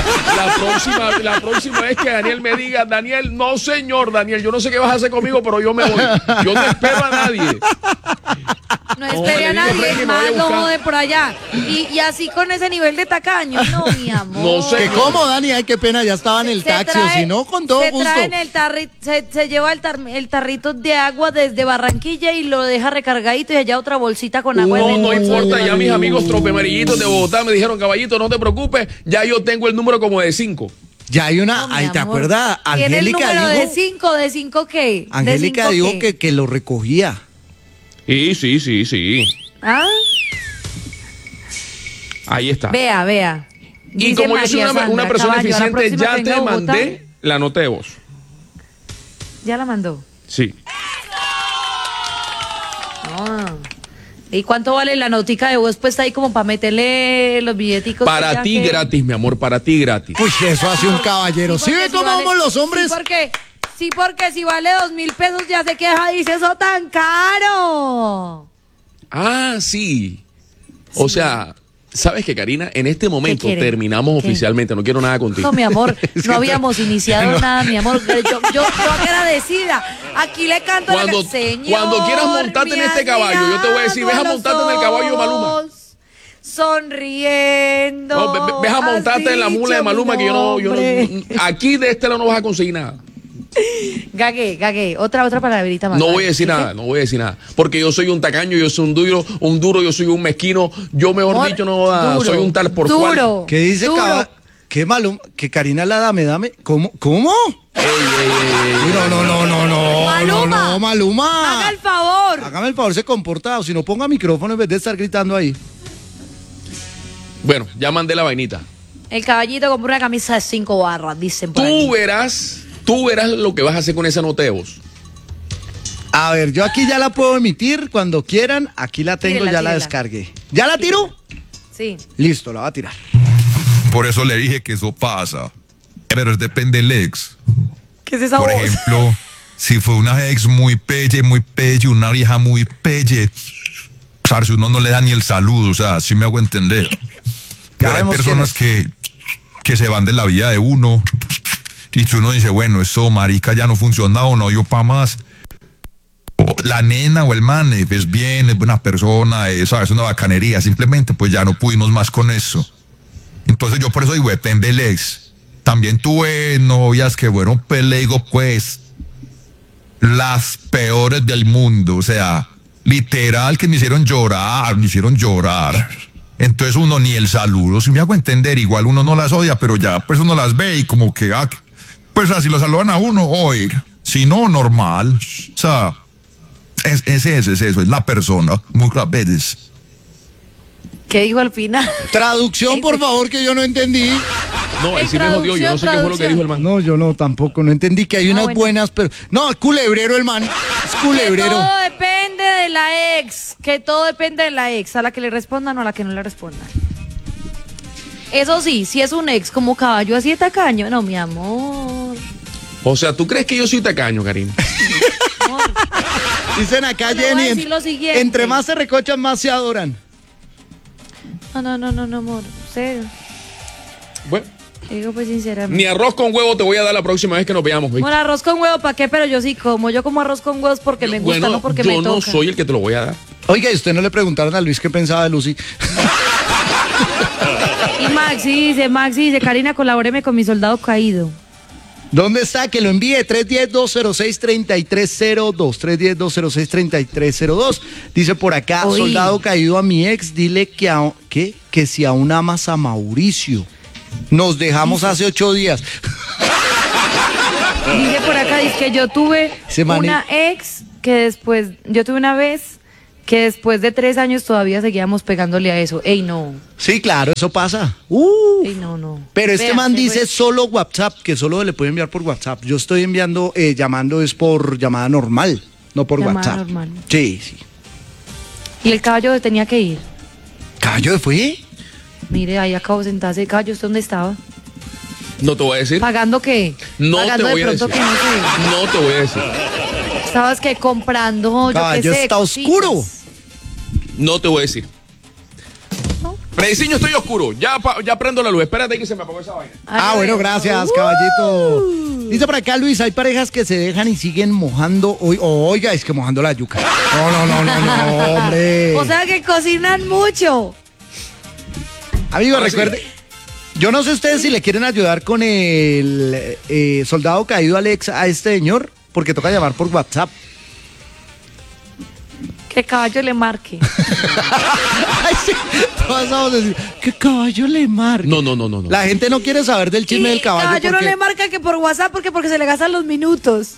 Joda, la próxima vez que Daniel me diga, Daniel, no señor, Daniel, yo no sé qué vas a hacer conmigo, pero yo me voy. Yo no espero a nadie. No espere a le digo, nadie, Freddy, me más voy a lo buscar. jode por allá. Y así con ese nivel de tacaño, no, mi amor. No sé. Que cómo, Dani, ay, qué pena, ya estaba en el Se taxi, trae- o si no, con todo se gusto. traen el se lleva el tarrito de agua desde Barranquilla y lo deja recargadito y allá otra bolsita con agua. No, en no el bolso. importa, ya mis amigos tropemarillitos de Bogotá me dijeron, caballito, no te preocupes, ya yo tengo el número como de 5. Ya hay una, No, mi ay, ¿te amor. acuerdas? Tiene el Angélica número dijo, de 5 qué? ¿De Angélica cinco dijo qué? que lo recogía. Sí. ¿Ah? Ahí está. Vea. Y Dice como yo soy María una Sandra, persona caballo, a la eficiente, próxima ya que te venga a Bogotá, mandé la nota de voz. Ya la mandó. Sí. Ah. ¿Y cuánto vale la notica de voz puesta ahí como para meterle los billeticos? Para ya ti que- gratis, mi amor, para ti gratis. Uy, eso hace un caballero. ¿Sí porque ve cómo vale- vamos los hombres? Sí, porque si vale 2.000 pesos ya se queja, dice eso tan caro. Ah, sí. O sea, ¿sabes qué, Karina? En este momento quiere? terminamos ¿Qué? oficialmente. No quiero nada contigo. No, mi amor, no habíamos iniciado nada, mi amor. Yo agradecida. Aquí le canto Cuando- la Señor, cuando quieras montarte en me este has caballo, yo te voy a decir, mirado ves a montarte en el caballo de Maluma. los ojos, Sonriendo. No, ves a montarte has en la mula de dicho Maluma mi que yo no, nombre. aquí de este lado no vas a conseguir nada. Gagué. Otra palabrita más. No voy a decir nada, porque yo soy un tacaño, yo soy un duro, yo soy un mezquino, yo mejor Amor, dicho no duro, soy un tal por cual. duro. ¿Qué dice Duro. caballo? ¿Qué Maluma? ¿Que Karina la dame? ¿Cómo? No, Maluma. Maluma. Haga el favor. Hágame el favor, se comporta, o si no ponga micrófono en vez de estar gritando ahí. Bueno, ya mandé la vainita. El caballito compró una camisa de 5 barras, dicen por Tú aquí. verás lo que vas a hacer con esa nota de voz. A ver, yo aquí ya la puedo emitir cuando quieran. Aquí la tengo, Tírela, ya la tírela. descargué. ¿Ya la tiro? Sí. Listo, la va a tirar. Por eso le dije que eso pasa. Pero depende del ex. ¿Qué es esa Por voz? ejemplo, si fue una ex muy pelle, una vieja muy pelle, parce, uno no le da ni el saludo, o sea, sí me hago entender. Pero hay vemos personas que se van de la vida de uno y si uno dice, bueno, eso marica ya no funciona o no, yo pa' más. O la nena o el man es bien, es buena persona, ¿sabes? Es una bacanería, simplemente pues ya no pudimos más con eso. Entonces yo por eso digo, depende del ex. También tuve novias que fueron, pues le digo, pues, las peores del mundo, o sea, literal que me hicieron llorar. Entonces uno ni el saludo, si me hago entender, igual uno no las odia, pero ya pues uno las ve y como que, pues así lo saludan a uno, oiga, si no, normal, o sea, es eso, es la persona, muchas veces. ¿Qué dijo al final? Traducción, por favor, que yo no entendí. No, él sí me jodió, yo no sé qué fue lo que dijo el man. No, yo no, tampoco, no entendí que hay unas bueno. buenas, pero... No, es culebrero el man, es Que culebrero. todo depende de la ex. Que todo depende de la ex. A la que le respondan o a la que no le respondan. Eso sí, si es un ex como caballo así de tacaño, no, mi amor. O sea, ¿tú crees que yo soy tacaño, Karim? Amor. Dicen acá, Le voy a Jenny, decir lo siguiente. entre más se recochan, más se adoran. No, amor. Serio. Bueno, Te digo pues sinceramente. ni arroz con huevo te voy a dar la próxima vez que nos veamos, ¿viste? Bueno, arroz con huevo, ¿para qué? Pero yo sí como. Yo como arroz con huevos porque me gusta, Bueno, no porque yo me no toca. soy el que te lo voy a dar. Oiga, ¿y usted no le preguntaron a Luis qué pensaba de Lucy? Y Maxi dice, Karina, colabóreme con mi soldado caído. ¿Dónde está? Que lo envíe, 310-206-3302, 310-206-3302. Dice por acá, Uy. soldado caído a mi ex, dile que si aún amas a Mauricio. Nos dejamos hace 8 días. Dice por acá, dice que yo tuve Ese man una ex que después, yo tuve una vez que después de 3 años todavía seguíamos pegándole a eso. Ey, no. Sí, claro, eso pasa. Ey, no. Pero este Vea, man se dice fue. solo WhatsApp, que solo le puede enviar por WhatsApp. Yo estoy enviando, llamando es por llamada normal, no por Llamada WhatsApp. normal. Sí. Y el caballo se tenía que ir. ¿Caballo de fue? Mire, ahí acabo de sentarse. El caballo, ¿usted dónde estaba? No te voy a decir. ¿Pagando qué? No Pagando te voy de a pronto decir. que no sé. No te voy a decir. Estabas que comprando, yo Caballo qué sé. está cositas. oscuro. No te voy a decir. Prediciño, estoy oscuro. Ya prendo la luz. Espérate que se me apagó esa vaina. Bueno, gracias, caballito. Dice por acá, Luis, hay parejas que se dejan y siguen mojando. Oiga, es que mojando la yuca. No, hombre. O sea que cocinan mucho. Amigo, ahora sí. recuerde, yo no sé ustedes si le quieren ayudar con el soldado caído Alex a este señor, porque toca llamar por WhatsApp. Que caballo le marque. Ay, sí, todas vamos a decir, ¿qué caballo le marca? No. La gente no quiere saber del chisme del caballo. Caballo no porque- le marca que por WhatsApp porque se le gastan los minutos.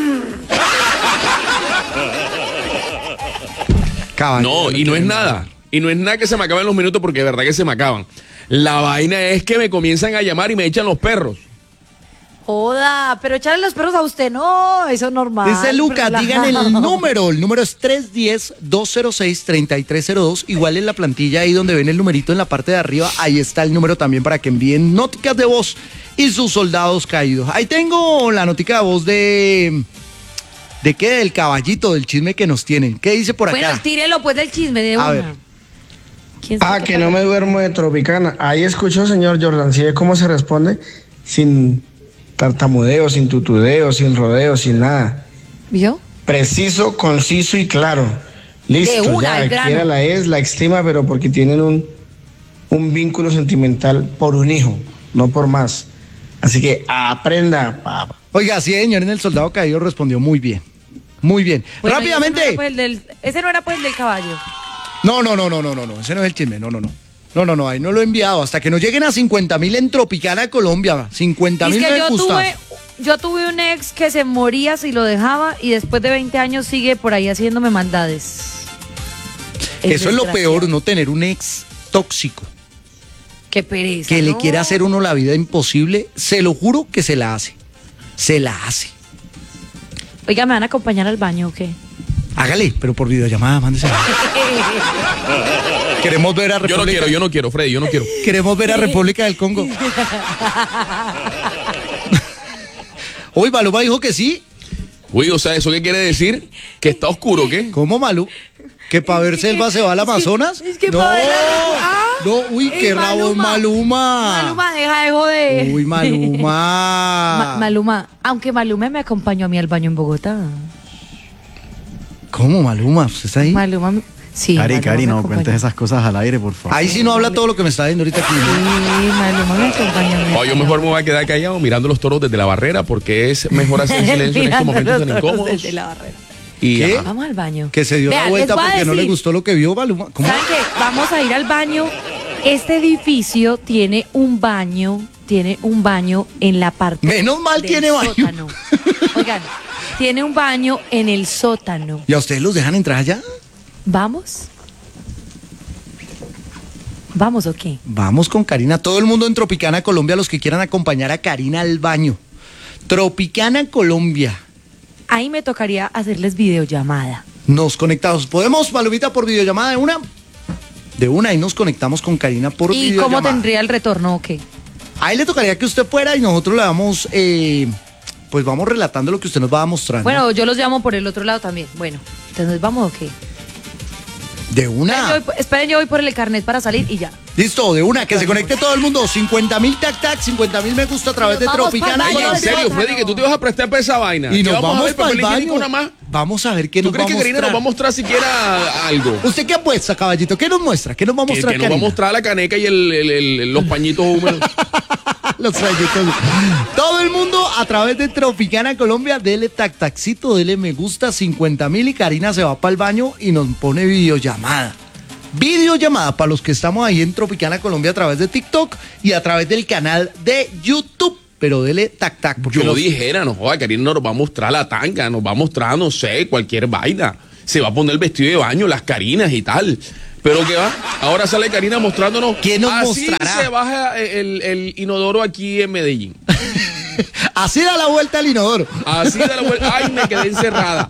Caballo, No, y no es nada. Y no es nada que se me acaben los minutos porque de verdad que se me acaban. La vaina es que me comienzan a llamar y me echan los perros. Joda, pero echarle los perros a usted, no, eso es normal. Dice Lucas, Relajado. digan el número es 310-206-3302, igual en la plantilla ahí donde ven el numerito en la parte de arriba, ahí está el número también para que envíen noticas de voz y sus soldados caídos. Ahí tengo la notica de voz ¿de qué? Del caballito, del chisme que nos tienen. ¿Qué dice por acá? Bueno, tírelo pues del chisme de A una. ver. ¿Quién sabe qué Que no me duermo de Tropicana. Ahí escuchó, señor Jordan, ¿sí ve cómo se responde? Sin tartamudeo, sin tutudeo, sin rodeo, sin nada. ¿Vio? Preciso, conciso y claro. Listo, De una, al ya, grano. quiera la es, la estima, pero porque tienen un vínculo sentimental por un hijo, no por más. Así que aprenda, papá. Oiga, sí, señor, en el soldado caído respondió muy bien. Muy bien. Bueno, Rápidamente. Ese no era pues el del caballo. No, ese no es el chisme, no, ahí no lo he enviado, hasta que nos lleguen a 50,000 en Tropicana, Colombia, 50,000 Es que me gusta. yo tuve un ex que se moría si lo dejaba y después de 20 años sigue por ahí haciéndome maldades. Eso es lo desgraciado. peor, uno tener un ex tóxico, Qué pereza. que le ¿no? quiere hacer uno la vida imposible, se lo juro que se la hace, Oiga, ¿me van a acompañar al baño o qué? Hágale, pero por videollamada, mándese. Queremos ver a Yo no República. quiero, Freddy, yo no quiero. Queremos ver a República del Congo. Uy, Maluma dijo que sí. Uy, o sea, ¿eso qué quiere decir? ¿Que está oscuro, qué? ¿Cómo, Malú? ¿Que para ver selva se va al Amazonas? es que no, pa' ver no, uy, qué Ey, rabo Maluma. Maluma, deja de joder. Uy, Maluma. Maluma, aunque Maluma me acompañó a mí al baño en Bogotá. ¿Cómo, Maluma? ¿Usted está ahí? Maluma, sí. Cari, Maluma Cari, me no acompañó. cuentes esas cosas al aire, por favor. Ahí sí no habla todo lo que me está diciendo ahorita aquí. Sí, Maluma me acompañó a mí. Oh, yo mejor me voy a quedar callado mirando los toros desde la barrera porque es mejor hacer silencio en estos Mirando momentos tan los toros incómodos. desde la barrera. Y, ¿Qué? ajá. Vamos al baño. Que se dio Vean, la vuelta les voy a porque no le decir. gustó lo que vio Maluma. ¿Cómo? ¿Saben qué? Vamos a ir al baño. Este edificio tiene un baño en la parte Menos mal del tiene baño. sótano. Oigan, tiene un baño en el sótano. ¿Y a ustedes los dejan entrar allá? ¿Vamos? ¿Vamos o qué? Vamos con Karina. Todo el mundo en Tropicana Colombia, los que quieran acompañar a Karina al baño. Tropicana Colombia. Ahí me tocaría hacerles videollamada. Nos conectamos. ¿Podemos, Malumita, por videollamada de una? De una, y nos conectamos con Karina por ¿Y videollamada. cómo tendría el retorno o qué? Ahí le tocaría que usted fuera y nosotros le damos, pues vamos relatando lo que usted nos va a mostrar. Bueno, yo los llamo por el otro lado también. Bueno, entonces vamos o qué. De una. Esperen, yo voy por el carnet para salir y ya. Listo, de una, que se conecte todo el mundo. 50.000 tac, 50.000 me gusta a través de Nos vamos Tropicana. pa'l Ay, baño en serio, sótano. Freddy, que tú te vas a prestar para esa vaina. Y nos ¿Qué vamos a ver, para el papel higiénico baño. nada más? Vamos a ver qué ¿Tú nos va crees a que Karina mostrar. nos va a mostrar siquiera algo? ¿Usted qué apuesta, caballito? ¿Qué nos muestra? ¿Qué nos va a Que mostrar nos va a Karina? mostrar la caneca y los pañitos húmedos. Los rayitos. Todo el mundo a través de Tropicana Colombia, dele taxito, dele me gusta, 50.000 y Karina se va para el baño y nos pone videollamada. Videollamada para los que estamos ahí en Tropicana Colombia a través de TikTok y a través del canal de YouTube. Pero dele tac. Porque Yo dijera, no joda, Karina nos va a mostrar la tanga, nos va a mostrar, no sé, cualquier vaina. Se va a poner el vestido de baño, las Karinas y tal. Pero ¿qué va? Ahora sale Karina mostrándonos. ¿Qué nos así mostrará? se baja el inodoro aquí en Medellín. Así da la vuelta al inodoro. Así da la vuelta. Ay, me quedé encerrada.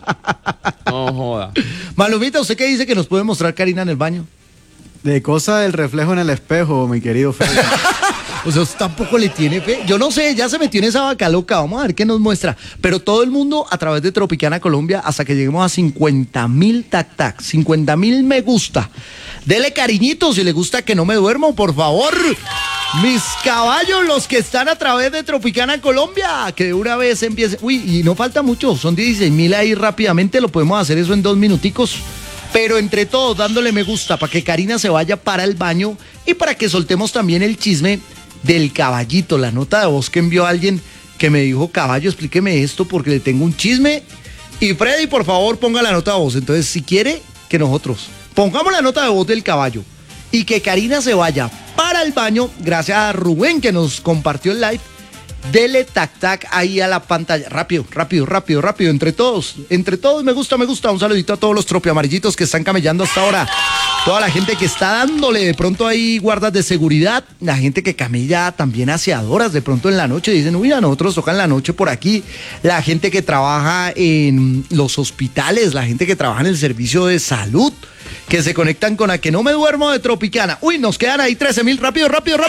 No joda. Malumita, ¿usted qué dice que nos puede mostrar Karina en el baño? De cosa del reflejo en el espejo, mi querido Freddy. O sea, usted tampoco le tiene fe. Yo no sé, ya se metió en esa vaca loca. Vamos a ver qué nos muestra. Pero todo el mundo a través de Tropicana Colombia hasta que lleguemos a 50.000 tac, 50.000 me gusta. Dele cariñito si le gusta que no me duermo, por favor. Mis caballos, los que están a través de Tropicana Colombia, que de una vez empiece. Uy, y no falta mucho, son 16.000 ahí rápidamente, lo podemos hacer eso en 2 minuticos. Pero entre todos, dándole me gusta para que Karina se vaya para el baño y para que soltemos también el chisme del caballito, la nota de voz que envió alguien que me dijo, caballo, explíqueme esto porque le tengo un chisme. Y Freddy, por favor, ponga la nota de voz. Entonces, si quiere que nosotros pongamos la nota de voz del caballo y que Karina se vaya para el baño, gracias a Rubén que nos compartió el live, dele tac ahí a la pantalla. Rápido. Entre todos, me gusta. Un saludito a todos los tropiamarillitos que están camellando hasta ahora. Toda la gente que está dándole de pronto ahí guardas de seguridad. La gente que camella también aseadoras de pronto en la noche. Dicen, uy, a nosotros tocan la noche por aquí. La gente que trabaja en los hospitales. La gente que trabaja en el servicio de salud. Que se conectan con A Que No Me Duermo de Tropicana. Uy, nos quedan ahí 13.000. Rápido.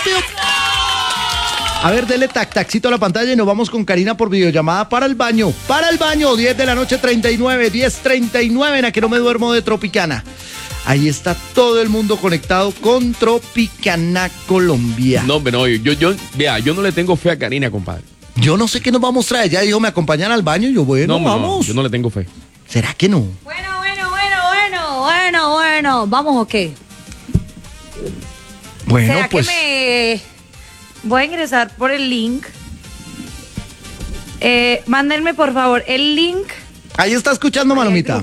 A ver, dele taxito a la pantalla y nos vamos con Karina por videollamada para el baño. 10 de la noche 39, 10:39 en A Que No Me Duermo de Tropicana. Ahí está todo el mundo conectado con Tropicana Colombia. No, pero vea, yo no le tengo fe a Karina, compadre. Yo no sé qué nos va a mostrar. Ella dijo, me acompañan al baño. Y yo, bueno, vamos. Yo no le tengo fe. ¿Será que no? Bueno. ¿Vamos o qué? Bueno, ¿Será pues. que me voy a ingresar por el link? Mándenme por favor el link. Ahí está escuchando, Malumita.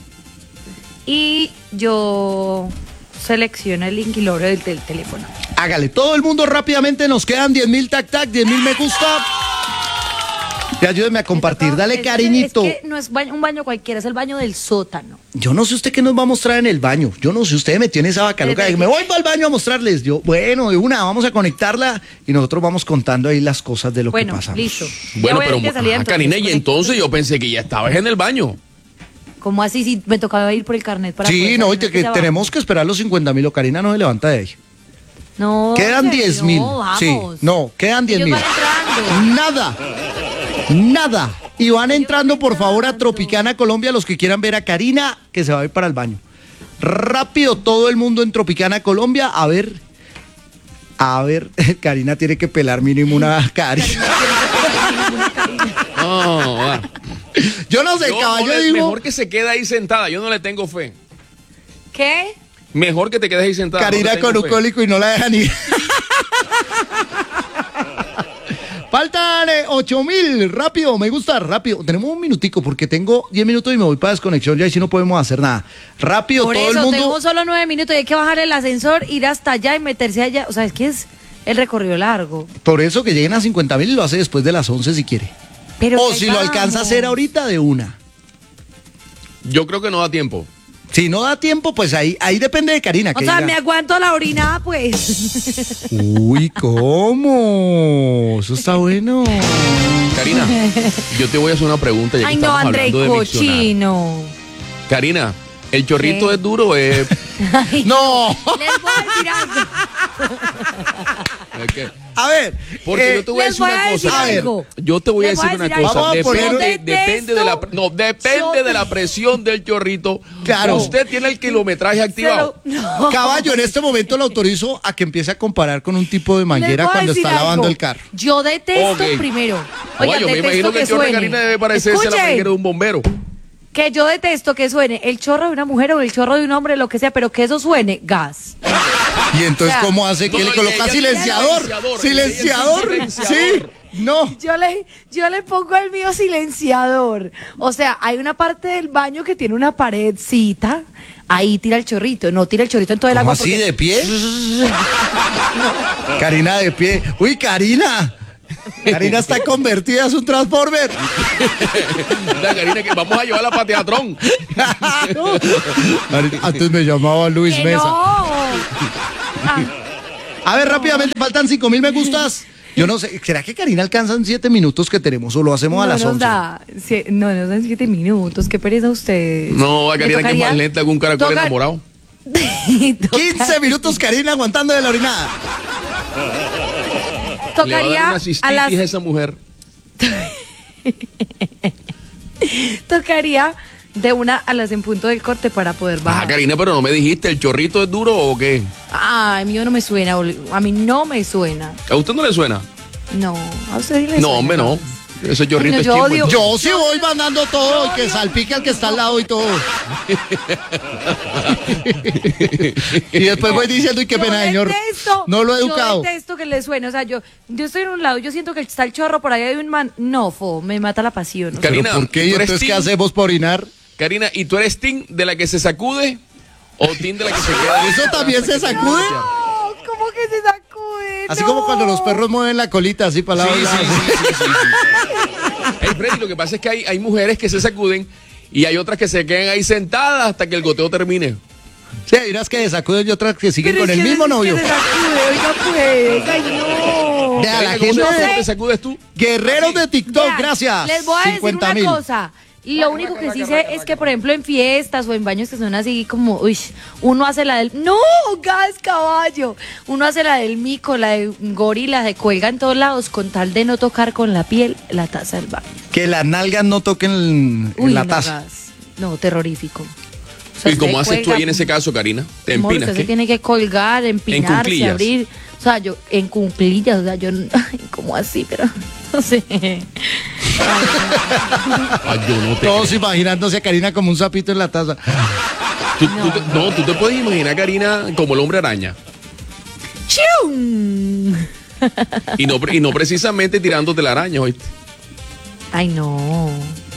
Y yo selecciono el link y lo abro del teléfono. Hágale, todo el mundo rápidamente. Nos quedan 10.000 tac, 10.000 me gusta. Y ayúdeme a compartir, dale cariñito. Es que no es un baño cualquiera, es el baño del sótano. Yo no sé usted qué nos va a mostrar en el baño. Yo no sé, usted metió en esa vaca loca. Me voy para el baño a mostrarles. Yo, bueno, de una, vamos a conectarla y nosotros vamos contando ahí las cosas de lo que pasa. Bueno, listo. Bueno, pero Karina, y entonces yo pensé que ya estabas en el baño. ¿Cómo así? Si me tocaba ir por el carnet para Sí, poder no, salir que tenemos que esperar los 50.000. Karina no se levanta de ahí. No. Quedan ¿en serio? 10.000. No, Sí, vamos. no, quedan Ellos 10.000. van entrando. Nada. Nada. Y van entrando, por favor, a Tropicana Colombia los que quieran ver a Karina, que se va a ir para el baño. Rápido, todo el mundo en Tropicana Colombia. A ver, Karina tiene que pelar mínimo una Karina. No, va. Yo no sé, caballo, digo. Mejor que se quede ahí sentada, yo no le tengo fe. ¿Qué? Mejor que te quedes ahí sentada. Karina no con un fe. cólico y no la dejan ir. Faltan 8.000, rápido, me gusta, rápido. Tenemos un minutico porque tengo 10 minutos y me voy para desconexión, ya y si no podemos hacer nada. Rápido, Por todo eso, el mundo. tenemos solo 9 minutos y hay que bajar el ascensor, ir hasta allá y meterse allá. O sea, es que es el recorrido largo. Por eso que lleguen a 50.000 y lo hace después de las 11 si quiere. Pero O ahí si lo alcanza a hacer vamos. ahorita de una. Yo creo que no da tiempo. Si no da tiempo, pues ahí depende de Karina. O que sea, diga, me aguanto la orinada, pues. Uy, ¿cómo? Eso está bueno. Karina, yo te voy a hacer una pregunta. Ya que Ay, no, estamos André, hablando de miccionar. cochino. Karina, ¿el chorrito ¿Qué? es duro o es...? Ay, No. les voy a decir algo. es que- A ver. Porque yo te voy a les decir voy una a decir cosa. algo. Yo te voy a Les voy decir a una decir cosa. algo. Vamos a poner- Depende de la depende de la presión del chorrito. Claro. Usted tiene el kilometraje activado. No. Caballo, en este momento lo autorizo a que empiece a comparar con un tipo de Les manguera voy a cuando decir está lavando algo. el carro. Yo detesto Ok. primero. Oye, Oiga, yo me detesto imagino que el chorro de suene. Karina debe parecerse a la Escuchen, manguera de un bombero. que yo detesto que suene el chorro de una mujer o el chorro de un hombre, lo que sea, pero que eso suene gas. Y entonces, O sea, ¿cómo hace? ¿Que no, le coloca ella- silenciador? silenciador. ¿Silenciador? Silenciador. Sí. No. Yo le pongo el mío silenciador. O sea, hay una parte del baño que tiene una paredcita. Ahí tira el chorrito. No tira el chorrito en todo el ¿Cómo agua. así, porque- de pie? Karina de pie. Uy, Karina. Karina está convertida, es un transformer. Anda, Karina, que vamos a llevarla para teatrón. Antes me llamaba Luis ¡Que Mesa. no! A ver, rápidamente, faltan 5.000 me gustas. Yo no sé, ¿será que Karina alcanza en 7 minutos que tenemos o lo hacemos a las 11? No nos dan 7 minutos. Qué pereza ustedes. No, a Me Karina que es tocaría- más lenta que un caracol toca- enamorado. 15 minutos, Karina, aguantando de la orinada. Le va a dar Tocaría una a cistitis las a esa mujer. tocaría de una a las en punto del corte para poder Ah, bajar. Karina, pero no me dijiste, ¿el chorrito es duro o qué? Ay, mío no me suena, a mí no me suena. ¿A usted no le suena? No, a usted sí le No, suena. hombre, no. Ese chorrito Ay, no, es yo chimbo. odio- Yo sí voy mandando todo, que salpique al que está al lado y todo. Y después voy diciendo, y qué pena, señor. No lo he educado. Yo detesto que le suene. O sea, yo estoy en un lado, yo siento que está el chorro por ahí de un man. No, me mata la pasión. o sea. Karina, ¿Por qué? ¿y ¿Y tú eres entonces qué team? hacemos por orinar? Karina, ¿y tú eres team de la que se sacude o team de la que se queda? ¿Eso también se sacude? No, ¿cómo que se sacude? Así No. como cuando los perros mueven la colita, así para la Sí, sí, sí, sí. Hey, Freddy, lo que pasa es que hay mujeres que se sacuden y hay otras que se quedan ahí sentadas hasta que el goteo termine. Sí, hay unas que sacuden y otras que siguen Pero con es el que mismo es que novio. se sacude, oiga, pues. Ay, no. Vea, la Karina, ¿cómo gente- te sacudes tú? Guerreros de TikTok, Vean, gracias. Les voy a decir una 50.000. cosa. Lo único que sí sé es que, por ejemplo, en fiestas o en baños que son así como, uy, uno hace la del, no, gas, caballo. Uno hace la del mico, la de gorila, de cuelga en todos lados, con tal de no tocar con la piel la taza del baño. Que las nalgas no toquen en Uy, la no, taza. gas. No, terrorífico. O sea, ¿Y cómo usted haces tú cuelga- ahí en ese caso, Karina? ¿Te Amor, empinas? usted se ¿Qué? tiene que colgar, empinarse, cuclillas. abrir. O sea, yo, en cuclillas, o sea, yo, ay, ¿cómo así? Pero, no sé. Ay, yo no te Todos creo. imaginándose a Karina como un sapito en la taza. Tú te puedes imaginar a Karina como el hombre araña. ¡Chium! Y no precisamente tirándote la araña, ¿oíste? Ay, no.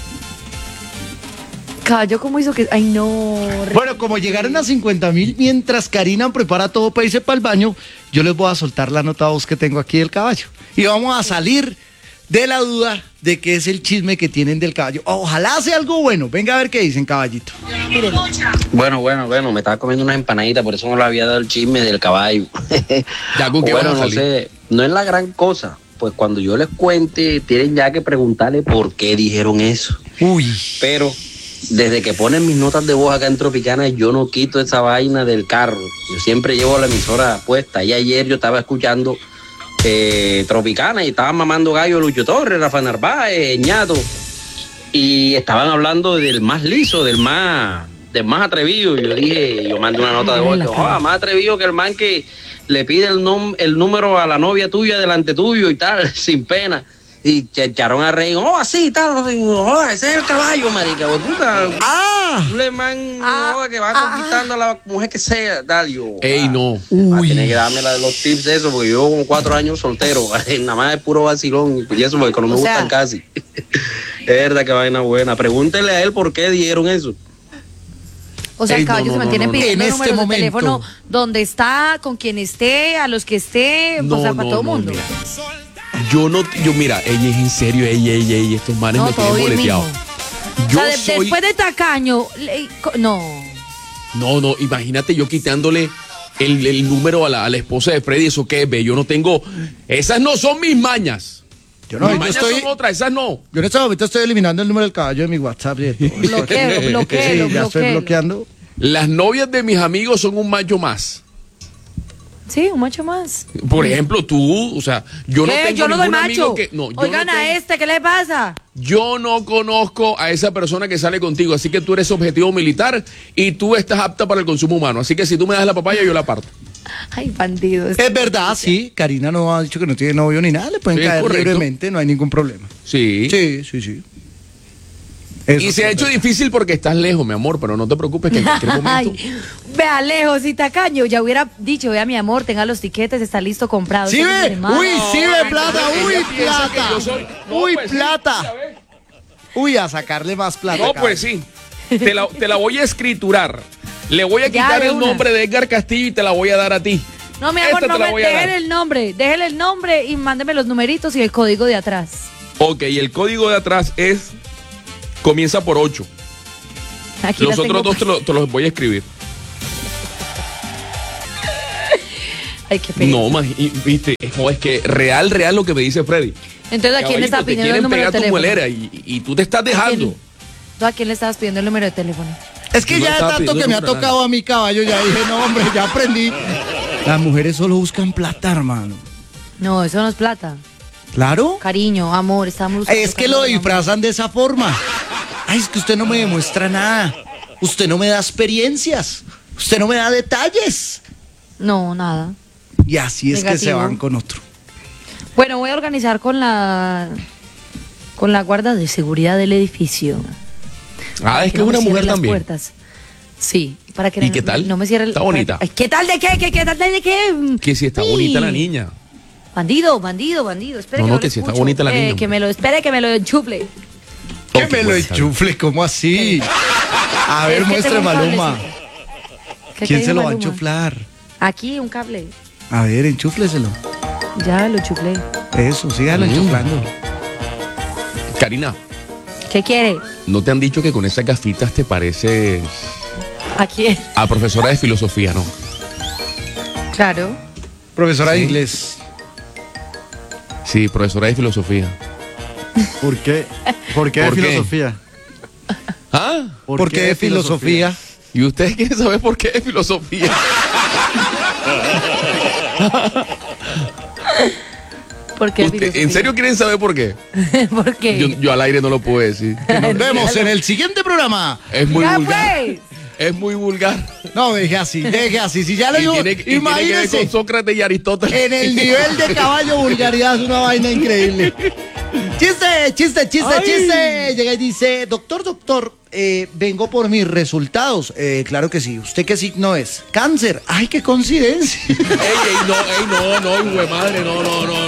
Caballo, ¿cómo hizo que...? Ay, no. Bueno, como llegaron a 50.000, mientras Karina prepara todo para irse para el baño, yo les voy a soltar la nota voz que tengo aquí del caballo. Y vamos a salir de la duda de qué es el chisme que tienen del caballo. Ojalá sea algo bueno. Venga a ver qué dicen, caballito. Bueno, me estaba comiendo unas empanaditas, por eso no le había dado el chisme del caballo. Ya, ¿con qué Bueno, van a no salir? sé, no es la gran cosa. Pues cuando yo les cuente, tienen ya que preguntarle por qué dijeron eso. Uy. Pero desde que ponen mis notas de voz acá en Tropicana, yo no quito esa vaina del carro. Yo siempre llevo la emisora puesta. Y ayer yo estaba escuchando Tropicana y estaban mamando gallo Lucho Torres, Rafa Narváez, Ñato. Y estaban hablando del más liso, del más atrevido. Yo mandé una nota de voz, más atrevido que el man que le pide el número a la novia tuya delante tuyo y tal, sin pena. Y se echaron a reír, así, tal, ese es el caballo, marica, puta. Le man, que va conquistando a la mujer que sea, tal, yo. Ey, no. Tiene que darme los tips de eso, porque yo con 4 años soltero, nada más es puro vacilón, y eso porque no me gustan casi. Es verdad que vaina buena. Pregúntele a él por qué dieron eso. O sea, el caballo se mantiene pidiendo En números este de teléfono donde está, con quien esté, a los que esté, o sea, para todo el mundo. Mira, ella es en serio, ella, estos manes me tienen boleteado. Después de tacaño, no, imagínate yo quitándole el número a la esposa de Freddy, ¿eso qué es? Yo no tengo, esas no son mis mañas. Mis mañas son otras, esas no. Yo en este momento estoy eliminando el número del caballo de mi WhatsApp. Bloqueo. Ya estoy bloqueando. Las novias de mis amigos son un macho más. Sí, un macho más. Por ejemplo, tú, o sea, yo no tengo yo no doy ningún macho. amigo que... No, yo Oigan no tengo, a este, ¿qué le pasa? Yo no conozco a esa persona que sale contigo, así que tú eres objetivo militar y tú estás apta para el consumo humano. Así que si tú me das la papaya, yo la parto. Ay, bandido. Es verdad, sí. Karina no ha dicho que no tiene novio ni nada. Le pueden caer libremente, no hay ningún problema. Sí. Sí. Y se ha hecho difícil porque estás lejos, mi amor, pero no te preocupes que en cualquier momento... Ay, vea, lejos y tacaño. Ya hubiera dicho, vea, mi amor, tenga los tiquetes, está listo comprado. Sí ve, plata, plata. Uy, a sacarle más plata. No, pues sí. Te la voy a escriturar. Le voy a quitar el nombre de Edgar Castillo y te la voy a dar a ti. No, mi amor, déjele el nombre y mándeme los numeritos y el código de atrás. Ok, y el código de atrás comienza por 8. Aquí los otros dos te los voy a escribir. Ay, qué pena. No, viste, es que real lo que me dice Freddy. Entonces, ¿a quién le estás pidiendo el número de teléfono? Tu muelera y tú te estás dejando. ¿Tú a quién le estabas pidiendo el número de teléfono? Es que ya de tanto que me ha tocado a mi caballo, ya dije, no, hombre, ya aprendí. Las mujeres solo buscan plata, hermano. No, eso no es plata. ¿Claro? Cariño, amor, estamos buscando. Es que lo disfrazan de esa forma. Ay, es que usted no me demuestra nada. Usted no me da experiencias. Usted no me da detalles. No, nada. Y así es. Negativo. Que se van con otro. Bueno, voy a organizar con la guarda de seguridad del edificio. Es que es una mujer también. Puertas. Sí, para que ¿Y qué tal? No me cierre. Está bonita. ¿Qué tal de qué? ¿Qué tal de qué? Que si está bonita la niña. Bandido. Espere que si está bonita la niña. Que me lo enchufle. Que me lo enchufle, ¿cómo así? A ver, muestre, Maluma. ¿Quién se lo va a enchuflar? Aquí, un cable. A ver, enchúfleselo. Ya lo enchuflé. Eso, sígalo enchuflando. Karina. ¿Qué quiere? ¿No te han dicho que con esas gafitas te pareces... ¿A quién? A profesora de filosofía, ¿no? Claro. Profesora de inglés. Sí, profesora de filosofía. ¿Por qué? ¿Por qué de filosofía? ¿Ah? ¿Por qué de filosofía? ¿Y ustedes quieren saber por qué de filosofía? ¿Por qué filosofía? ¿En serio quieren saber por qué? ¿Por qué? Yo al aire no lo puedo decir. Nos vemos en el siguiente programa. Es muy vulgar. Pues. Es muy vulgar. No, deje así. Si ya le digo, imagínese. Tiene que ver con Sócrates y Aristóteles. En el nivel de caballo vulgaridad es una vaina increíble. Chiste. Llega y dice, doctor, vengo por mis resultados. Claro que sí. ¿Usted qué signo es? Cáncer. Ay, qué coincidencia. No, hijo de madre, no.